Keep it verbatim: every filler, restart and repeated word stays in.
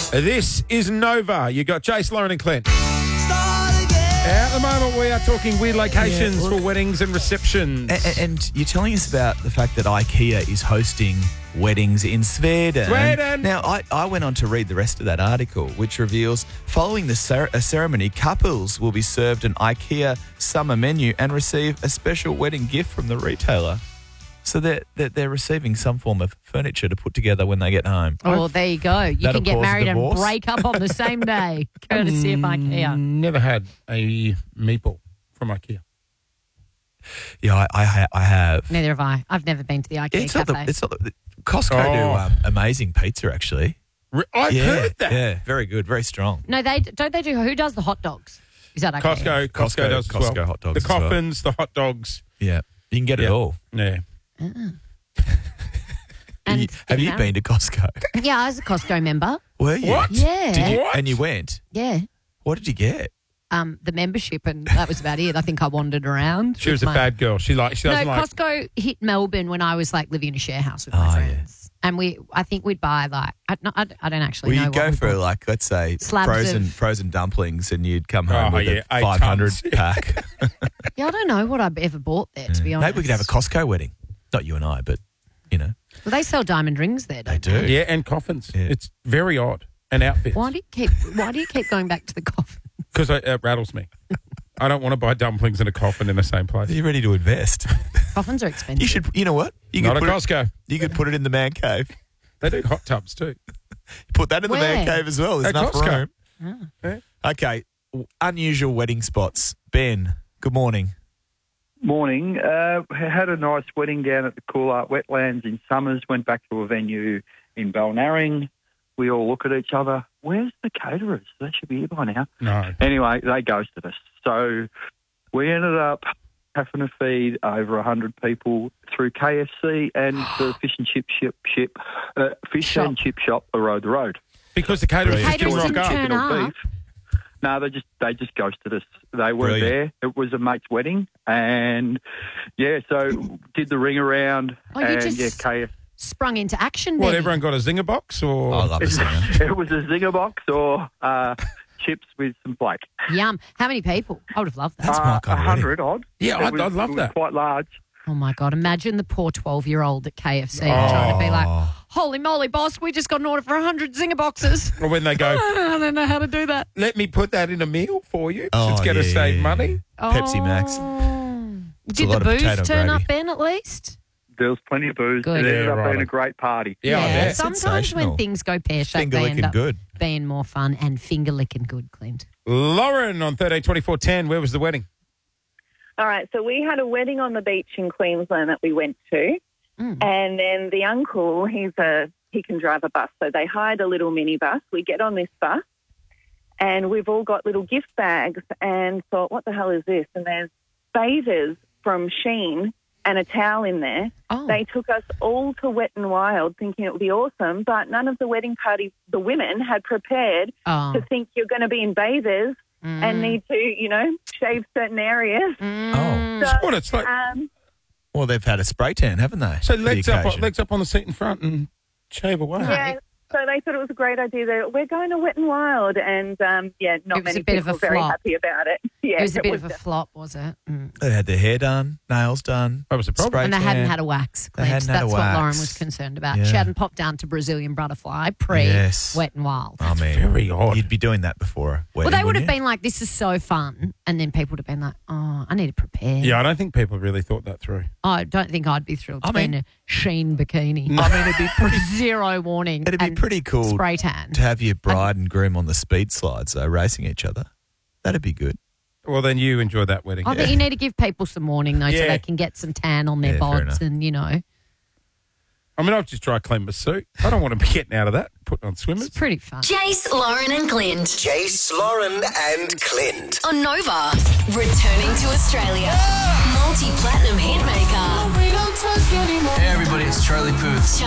This is Nova. You got Jace, Lauren and Clint. At the moment, we are talking weird locations Yeah, look- for weddings and receptions. And, and you're telling us about the fact that IKEA is hosting weddings in Sweden. Sweden. Now, I, I went on to read the rest of that article, which reveals following the cer- a ceremony, couples will be served an IKEA summer menu and receive a special wedding gift from the retailer. So they're, they're, they're receiving some form of furniture to put together when they get home. Oh, well, there you go. You That'll can get cause a married and divorce. break up on the same day, courtesy of IKEA. Never had a meatball from IKEA. Yeah, I, I, ha- I have. Neither have I. I've never been to the IKEA It's not cafe. the, it's not the, Costco Oh. do um, amazing pizza, actually. Re- I've yeah, heard that. Yeah, very good, very strong. no, they don't. They do. Who does the hot dogs? Is that IKEA? Costco, Costco, Costco- does as Costco well. hot dogs The as well. coffins, the hot dogs. Yeah, you can get Yeah. it all. Yeah. And You- have you know, been to Costco? Yeah, I was a Costco member. Were you? What? Yeah. Did you? What? And you went. Yeah. What did you get? Um, the membership, and that was about it. I think I wandered around. She with was a my- bad girl. She like she No, doesn't like. Costco hit Melbourne when I was like living in a share house with my Oh, yeah. friends, and we, I think we'd buy like, I, no, I, I don't actually Well, know. you what go we for bought. like, let's say, Slabs frozen of- frozen dumplings, and you'd come home Oh, with yeah, a eight five hundred tons. pack. Yeah, I don't know what I've ever bought there. To be honest, Maybe we could have a Costco wedding. Not you and I, but you know, Well, they sell diamond rings there, they don't they? do. Yeah, and coffins. Yeah. It's very odd. And outfits. Why do you keep? Why do you keep going back to the coffin? Because it, it rattles me. I don't want to buy dumplings in a coffin in the same place. Are you ready to invest? Coffins are expensive. You should. You know what? You Not a could put Costco. It, you could put it in the man cave. They do hot tubs too. Put that in the man Where? cave as well. There's At enough Costco. room. Yeah. Okay. Unusual wedding spots. Ben, good morning. Morning. Uh, had a nice wedding down at the Coolart Wetlands in Summers. Went back to a venue in Balnarring. We all look at each other. Where's the caterers? They should be here by now. No. Anyway, they ghosted us. So we ended up having to feed over one hundred people through K F C and the fish and chip ship, ship uh, fish Shop. and chip shop around the road. Because the caterers The just caterers didn't rock didn't up. turn Or up. beef. No, they just they just ghosted us. They weren't Brilliant. there. It was a mate's wedding, and yeah, so did the ring around, Oh, you and just- yeah, K F C. Sprung into action. What, Benny. everyone got a zinger box or? I love a singer. It was a zinger box or uh, chips with some flake. Yum. How many people? I would have loved that. That's my Uh, kind of a hundred odd. Yeah, It I'd- was- I'd love it was that. Quite large. Oh my God! Imagine the poor twelve-year-old at K F C trying to be like, "Holy moly, boss! We just got an order for a hundred zinger boxes." Or when they go, I don't know how to do that. let me put that in a meal for you. Oh, it's going to yeah, save yeah, money. Pepsi Max. Oh. a Did the lot of booze potato turn gravy. up, Ben? At least. There was plenty of booze. Good. It ended Yeah, up right. being a great party. Yeah, I bet. Sometimes Sensational. when things go pear shaped, Finger they licking end up good. being more fun and finger licking good, Clint. Lauren on thirteen twenty-four ten. Where was the wedding? All right, so we had a wedding on the beach in Queensland that we went to, Mm. and then the uncle, he's a he can drive a bus, so they hired a little minibus. We get on this bus, and we've all got little gift bags, and thought, what the hell is this? And there's bathers from Shein and a towel in there. Oh. They took us all to Wet n Wild, thinking it would be awesome, but none of the wedding party, the women had prepared Oh. to think you're going to be in bathers and need to, you know, shave certain areas. Mm. Oh. So, What, it's like- um, Well, they've had a spray tan, haven't they? So for the legs up, occasion? legs up on the seat in front and shave away. yeah, so they thought it was a great idea. They we're going to Wet n Wild, and um, yeah, not It was many a bit of people a were very flop. happy about it. Yeah, It was a bit was of a flop, was it? Mm. They had their hair done, nails done. That was the problem. spray And they hadn't tan. had a wax, They Clint. hadn't had a That's what Lauren wax. was concerned about. Yeah. She hadn't popped down to Brazilian butterfly pre Yes. Wet n Wild. I mean, very odd. You'd be doing that before a wedding, Well, they would wouldn't have you? been like, this is so fun. And then people would have been like, oh, I need to prepare. Yeah, I don't think people really thought that through. I don't think I'd be thrilled I to be mean- in a Sheen bikini. I mean, it'd be pretty, Zero warning. it'd be and pretty cool Spray tan. to have your bride and groom on the speed slides, though, racing each other. That'd be good. Well, then you enjoy that wedding. I think you need to give people some warning, though, so Yeah. they can get some tan on their Yeah, fair bods enough. and, you know, I mean, I've just dry cleaned my suit. I don't want to be getting out of that, putting on it's swimmers. pretty fun. Jace, Lauren and Clint. Jace, Lauren, and Clint. On Nova. Returning to Australia. Multi-platinum hitmaker. Hey everybody, it's Charlie Puth.